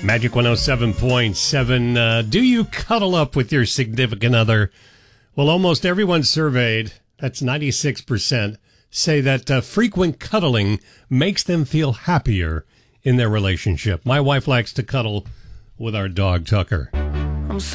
Magic 107.7. Do you cuddle up with your significant other? Well, almost everyone surveyed, that's 96%, say that frequent cuddling makes them feel happier in their relationship. My wife likes to cuddle with our dog, Tucker.